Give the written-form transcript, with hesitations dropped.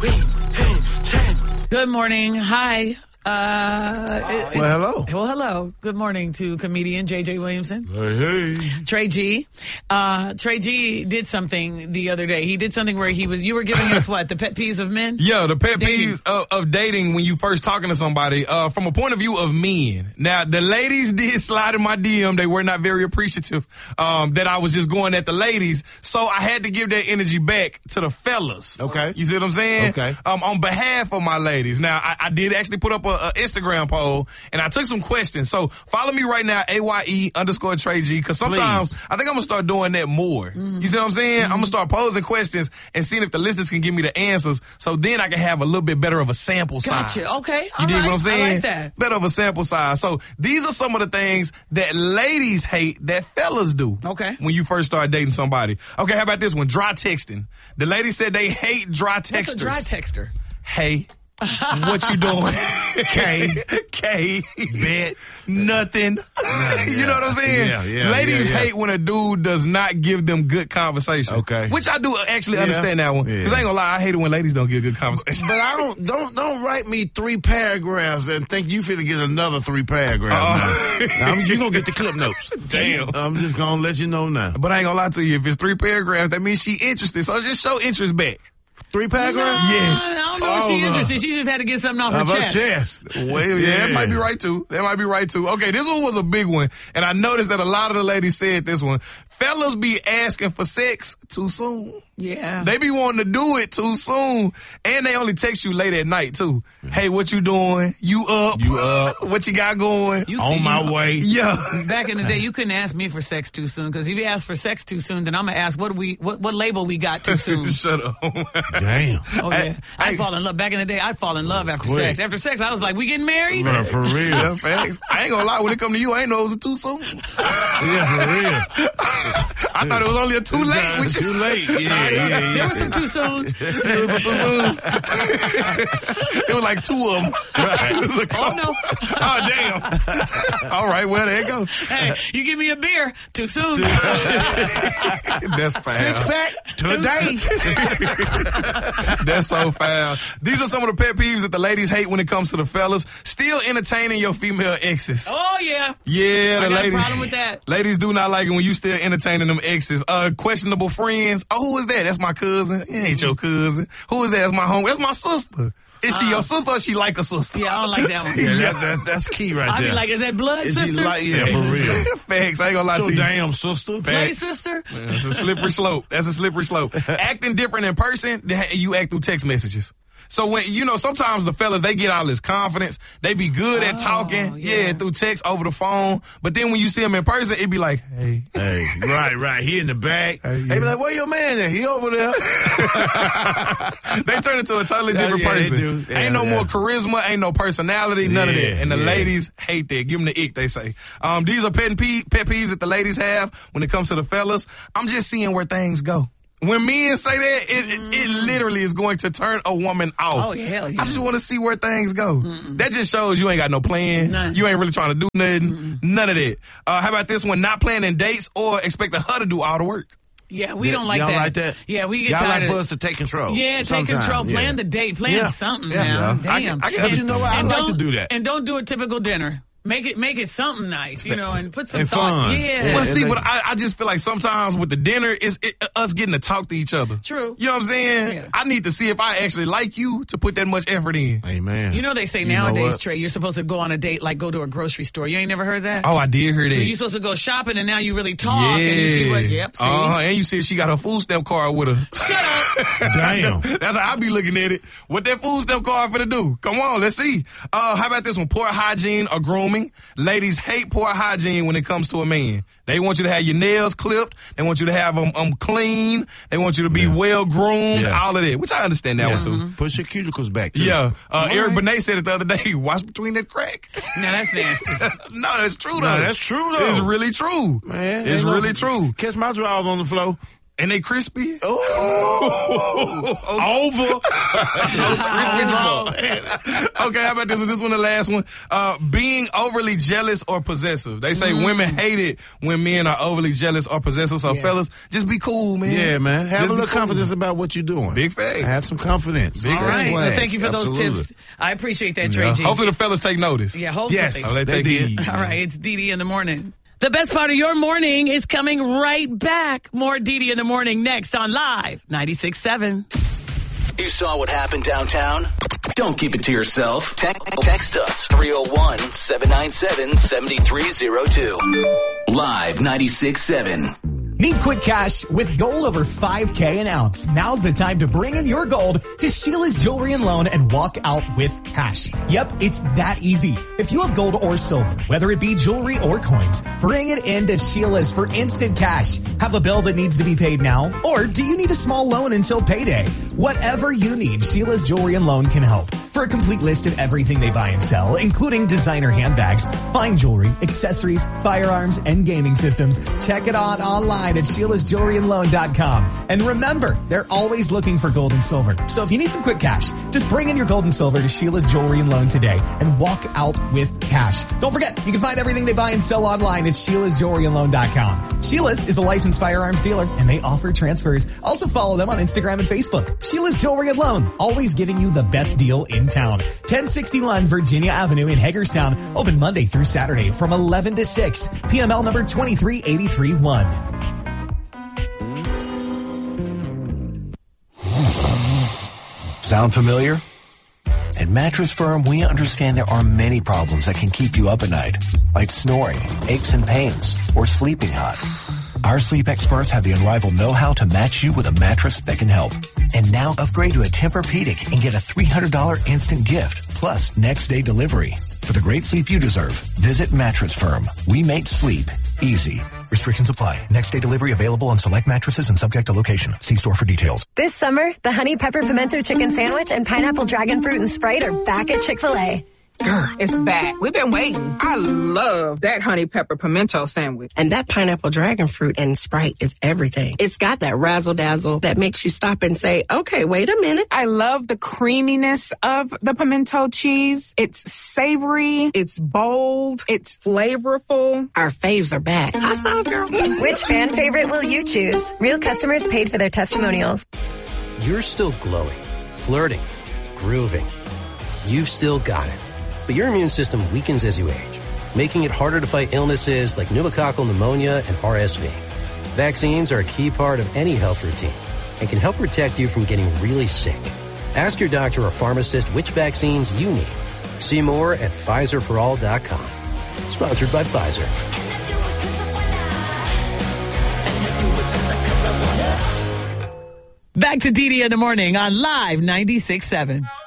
Good morning. Hi. Hello. Well, hello. Good morning to comedian J.J. Williamson. Hey. Trey G. Trey G did something the other day. He did something where you were giving us what? The pet peeves of men? Yeah, the pet Dating. peeves of dating when you first talking to somebody from a point of view of men. Now, the ladies did slide in my DM. They were not very appreciative that I was just going at the ladies. So I had to give that energy back to the fellas. Okay. You see what I'm saying? Okay. On behalf of my ladies. Now, I did actually put up a Instagram poll, and I took some questions. So follow me right now, AYE_Trey G, because sometimes I think I'm going to start doing that more. You see what I'm saying? I'm going to start posing questions and seeing if the listeners can give me the answers, so then I can have a little bit better of a sample size. Gotcha. Okay. You dig what I'm saying? I like that. Better of a sample size. So these are some of the things that ladies hate that fellas do. Okay. When you first start dating somebody. Okay, how about this one? Dry texting. The ladies said they hate dry texters. What's a dry texter? Hey, what you doing? K, bet, nothing. You know what I'm saying? Yeah, Ladies yeah. hate when a dude does not give them good conversation. Okay. Which I do actually understand that one. Because I ain't gonna lie, I hate it when ladies don't give good conversation. But I don't write me 3 paragraphs and think you finna get another 3 paragraphs. Now, you gonna get the clip notes. Damn. I'm just gonna let you know now. But I ain't gonna lie to you, if it's 3 paragraphs, that means she interested. So just show interest back. 3 paragraphs? Yes. I don't know if she's interested. She just had to get something off her chest. Well, yeah, that might be right too. Okay, this one was a big one, and I noticed that a lot of the ladies said this one. Fellas be asking for sex too soon. Yeah. They be wanting to do it too soon, and they only text you late at night too. Hey, what you doing? You up? What you got going? On my way. Yeah. Back in the day, you couldn't ask me for sex too soon, because if you ask for sex too soon, then I'm gonna ask what label we got too soon. Shut up. Damn. Oh yeah, I fall in love. Back in the day, I fall in love after Quick. sex. After sex, I was like, "We getting married?" Man, for real. Yeah, facts. I ain't gonna lie. When it come to you, I ain't know it was a too soon. Yeah, for real. I thought it was only a too late. It's too late. Yeah. There was some too soon. It was a too soon. It was like 2 of them. It was like, Oh no! oh damn. All right, well there you go. Hey, you give me a beer too soon. That's foul. 6-pack today. That's so foul. These are some of the pet peeves that the ladies hate when it comes to the fellas. Still entertaining your female exes. Oh yeah. Yeah, the I got ladies. a problem with that. Ladies do not like it when you still entertaining them exes. Questionable friends. Oh, who is that? That's my cousin. It ain't your cousin. Who is that? That's my home. That's my sister. Is she your sister or she like a sister? Yeah, I don't like that one. Yeah, that's key right I there. be like, is that blood Is she sister? like, yeah, for real. Facts. I ain't gonna lie Your to you. damn sister. Play Facts. sister? That's a slippery slope. Acting different in person, you act through text messages. So when, sometimes the fellas, they get all this confidence. They be good at talking, through text over the phone. But then when you see them in person, it be like, hey. Hey, right. He in the back. Hey, They be like, where your man at? He over there. They turn into a totally different Yeah, they person. do. Yeah, ain't no yeah. more charisma, ain't no personality, none of that. Yeah, And the yeah. ladies hate that. Give them the ick, they say. These are pet peeves that the ladies have when it comes to the fellas. I'm just seeing where things go. When men say that, it literally is going to turn a woman off. Oh, hell yeah. I just want to see where things go. That just shows you ain't got no plan. None. You ain't really trying to do nothing. None of that. How about this one? Not planning dates or expecting her to do all the work. Yeah, we don't like y'all that. like that? Yeah, we get Y'all tired like of for us to take control. Yeah, take sometime. control. Plan Yeah. the date. Plan Yeah. something Yeah. now. Yeah. Damn. I can You know what? I like to do that. And don't do a typical dinner. Make it something nice, and put some And thought. fun. Yeah. Well, see, but I just feel like sometimes with the dinner, it's us getting to talk to each other. True. You know what I'm saying? Yeah. I need to see if I actually like you to put that much effort in. Amen. You know they say You know nowadays, what? Trey, you're supposed to go on a date like go to a grocery store. You ain't never heard that? Oh, I did hear that. You're supposed to go shopping and now you really talk and you see what, see? And you see if she got her food stamp card with her. Shut up. Damn. That's how I be looking at it. What that food stamp card finna do? Come on, let's see. How about this one? Poor hygiene or grooming. Ladies hate poor hygiene when it comes to a man. They want you to have your nails clipped. They want you to have them clean. They want you to be well groomed. Yeah. All of that, which I understand that one too. Push your cuticles back, too. Yeah. Eric right. Benet said it the other day. Watch between that crack. Now that's nasty. No, that's true though. No, that's true, though. It's really true. Man, it's ain't no- really true. Catch my drawers on the floor. And they crispy? Over. Okay, how about this one? This one, the last one. Being overly jealous or possessive. They say women hate it when men are overly jealous or possessive. So, fellas, just be cool, man. Yeah, man. Have Just a be little confidence about what you're doing. Big facts. Have some confidence. All right. swag. So thank you for those tips. I appreciate that, Trey G. Hopefully the fellas take notice. Yeah, hopefully. Yes. Oh, they They take did. heed. All right, it's Dee Dee in the morning. The best part of your morning is coming right back. More Dee Dee in the morning next on Live 96.7. You saw what happened downtown? Don't keep it to yourself. Text us 301-797-7302. Live 96.7. Need quick cash with gold over $5K an ounce? Now's the time to bring in your gold to Sheila's Jewelry and Loan and walk out with cash. Yep, it's that easy. If you have gold or silver, whether it be jewelry or coins, bring it in to Sheila's for instant cash. Have a bill that needs to be paid now? Or do you need a small loan until payday? Whatever you need, Sheila's Jewelry and Loan can help. For a complete list of everything they buy and sell, including designer handbags, fine jewelry, accessories, firearms, and gaming systems, check it out online at Sheila's.jewelryandloan.com. And remember, they're always looking for gold and silver. So if you need some quick cash, just bring in your gold and silver to Sheila's Jewelry and Loan today and walk out with cash. Don't forget, you can find everything they buy and sell online at Sheila's.jewelryandloan.com. Sheila's is a licensed firearms dealer, and they offer transfers. Also follow them on Instagram and Facebook. Sheila's Jewelry and Loan, always giving you the best deal in town. 1061 Virginia Avenue in Hagerstown, open Monday through Saturday from 11 to 6. PML number 23831. Sound familiar? At Mattress Firm, we understand there are many problems that can keep you up at night, like snoring, aches and pains, or sleeping hot. Our sleep experts have the unrivaled know-how to match you with a mattress that can help. And now upgrade to a Tempur-Pedic and get a $300 instant gift, plus next-day delivery. For the great sleep you deserve, visit Mattress Firm. We make sleep easy. Restrictions apply. Next-day delivery available on select mattresses and subject to location. See store for details. This summer, the Honey Pepper Pimento Chicken Sandwich and Pineapple Dragon Fruit and Sprite are back at Chick-fil-A. Girl, it's back. We've been waiting. I love that honey pepper pimento sandwich. And that pineapple dragon fruit and Sprite is everything. It's got that razzle dazzle that makes you stop and say, okay, wait a minute. I love the creaminess of the pimento cheese. It's savory. It's bold. It's flavorful. Our faves are back. High five, girl. Which fan favorite will you choose? Real customers paid for their testimonials. You're still glowing, flirting, grooving. You've still got it. But your immune system weakens as you age, making it harder to fight illnesses like pneumococcal pneumonia and RSV. Vaccines are a key part of any health routine and can help protect you from getting really sick. Ask your doctor or pharmacist which vaccines you need. See more at PfizerForAll.com. Sponsored by Pfizer. Back to Dee Dee in the morning on Live 96.7.